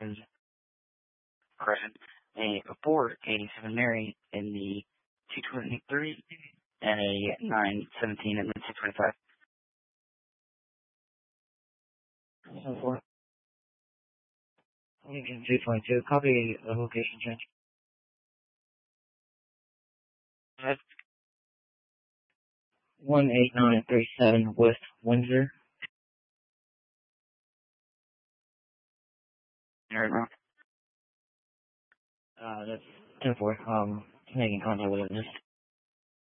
is present. A 487 Mary in the 223 and a 917 in the 225. 4. 222. Copy the location change. 18937 West Windsor. Right. That's 10-4. Making contact with witness.